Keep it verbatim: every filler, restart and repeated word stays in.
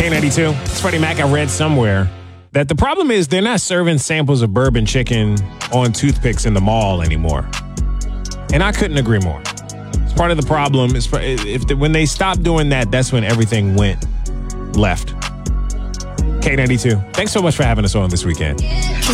K ninety-two. It's Freddie Mac. I read somewhere that the problem is they're not serving samples of bourbon chicken on toothpicks in the mall anymore. And I couldn't agree more. It's part of the problem. Is if the, when they stopped doing that, that's when everything went left. K ninety-two. Thanks so much for having us on this weekend.